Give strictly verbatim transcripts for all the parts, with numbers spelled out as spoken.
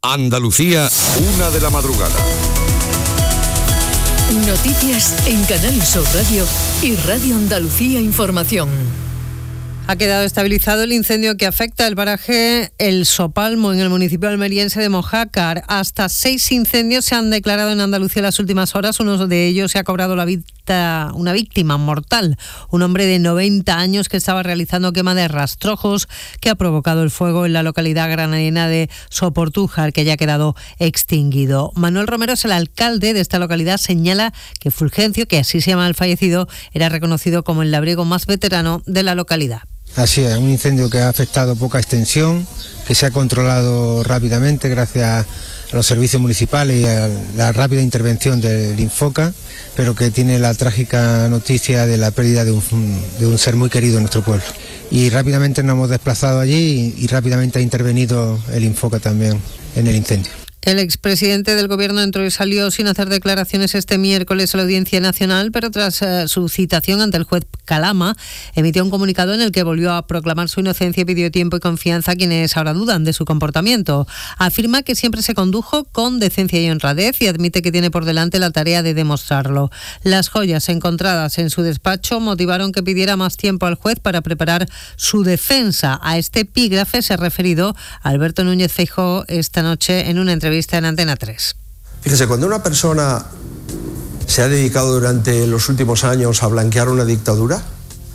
Andalucía, una de la madrugada. Noticias en Canal Sur Radio y Radio Andalucía Información. Ha quedado estabilizado el incendio que afecta el paraje El Sopalmo en el municipio almeriense de Mojácar. Hasta seis incendios se han declarado en Andalucía en las últimas horas. Uno de ellos se ha cobrado la vida, una víctima mortal, un hombre de noventa años que estaba realizando quema de rastrojos que ha provocado el fuego en la localidad granadina de Soportújar, que ya ha quedado extinguido. Manuel Romero es el alcalde de esta localidad. Señala que Fulgencio, que así se llama el fallecido, era reconocido como el labriego más veterano de la localidad. Así es, un incendio que ha afectado poca extensión, que se ha controlado rápidamente gracias a los servicios municipales y a la rápida intervención del Infoca, pero que tiene la trágica noticia de la pérdida de un, de un ser muy querido en nuestro pueblo. Y rápidamente nos hemos desplazado allí y, y rápidamente ha intervenido el Infoca también en el incendio. El expresidente del Gobierno entró y salió sin hacer declaraciones este miércoles a la Audiencia Nacional, pero tras uh, su citación ante el juez Calama, emitió un comunicado en el que volvió a proclamar su inocencia y pidió tiempo y confianza a quienes ahora dudan de su comportamiento. Afirma que siempre se condujo con decencia y honradez y admite que tiene por delante la tarea de demostrarlo. Las joyas encontradas en su despacho motivaron que pidiera más tiempo al juez para preparar su defensa. A este epígrafe se ha referido Alberto Núñez Feijóo esta noche en una entrevista en Antena tres. Fíjese, cuando una persona se ha dedicado durante los últimos años a blanquear una dictadura,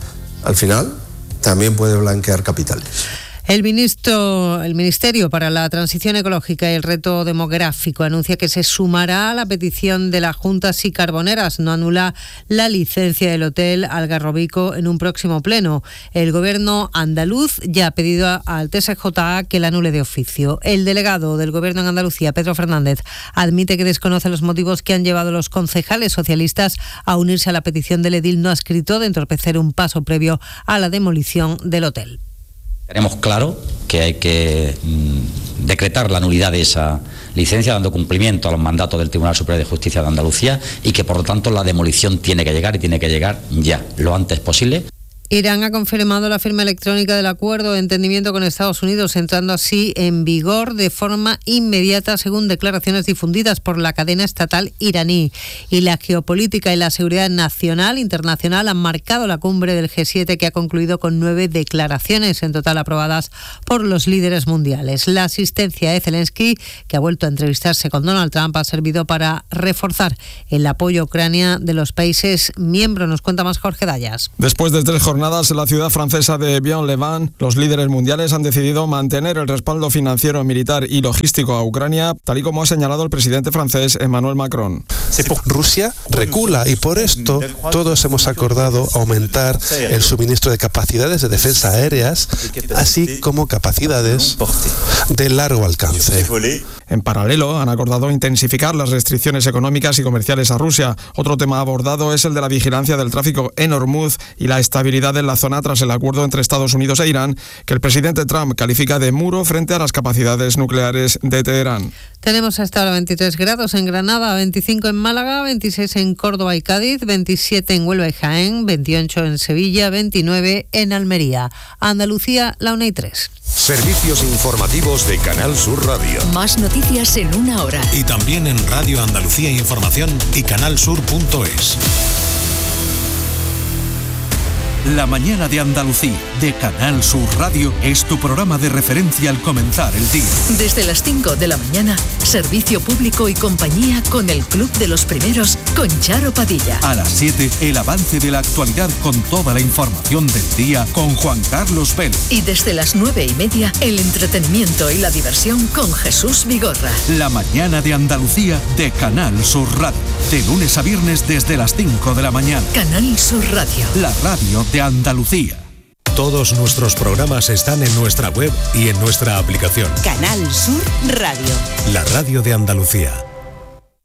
al final también puede blanquear capitales. El ministro, el Ministerio para la Transición Ecológica y el Reto Demográfico anuncia que se sumará a la petición de la Junta si Carboneras no anula la licencia del hotel Algarrobico en un próximo pleno. El Gobierno andaluz ya ha pedido al T S J A que la anule de oficio. El delegado del Gobierno en Andalucía, Pedro Fernández, admite que desconoce los motivos que han llevado a los concejales socialistas a unirse a la petición del edil no adscrito de entorpecer un paso previo a la demolición del hotel. Tenemos claro que hay que mmm, decretar la nulidad de esa licencia, dando cumplimiento a los mandatos del Tribunal Superior de Justicia de Andalucía, y que por lo tanto la demolición tiene que llegar y tiene que llegar ya, lo antes posible. Irán ha confirmado la firma electrónica del acuerdo de entendimiento con Estados Unidos, entrando así en vigor de forma inmediata, según declaraciones difundidas por la cadena estatal iraní. Y la geopolítica y la seguridad nacional e internacional han marcado la cumbre del G siete, que ha concluido con nueve declaraciones en total aprobadas por los líderes mundiales. La asistencia de Zelensky, que ha vuelto a entrevistarse con Donald Trump, ha servido para reforzar el apoyo a Ucrania de los países miembros. Nos cuenta más Jorge Dayas. Después de tres jornadas en la ciudad francesa de Bion-Levant, los líderes mundiales han decidido mantener el respaldo financiero, militar y logístico a Ucrania, tal y como ha señalado el presidente francés Emmanuel Macron. Rusia recula y por esto todos hemos acordado aumentar el suministro de capacidades de defensa aéreas, así como capacidades de largo alcance. En paralelo, han acordado intensificar las restricciones económicas y comerciales a Rusia. Otro tema abordado es el de la vigilancia del tráfico en Hormuz y la estabilidad en la zona tras el acuerdo entre Estados Unidos e Irán, que el presidente Trump califica de muro frente a las capacidades nucleares de Teherán. Tenemos hasta ahora veintitrés grados en Granada, veinticinco en Málaga, veintiséis en Córdoba y Cádiz, veintisiete en Huelva y Jaén, veintiocho en Sevilla, veintinueve en Almería. Andalucía, la una y tres. Servicios informativos de Canal Sur Radio. Más noticias en una hora. Y también en Radio Andalucía Información y canal sur punto es. La mañana de Andalucía, de Canal Sur Radio, es tu programa de referencia al comenzar el día. Desde las cinco de la mañana, servicio público y compañía con el Club de los Primeros, con Charo Padilla. A las siete, el avance de la actualidad con toda la información del día con Juan Carlos Vélez. Y desde las nueve y media, el entretenimiento y la diversión con Jesús Vigorra. La mañana de Andalucía, de Canal Sur Radio. De lunes a viernes desde las cinco de la mañana. Canal Sur Radio. La radio de Andalucía. Todos nuestros programas están en nuestra web y en nuestra aplicación. Canal Sur Radio. La radio de Andalucía.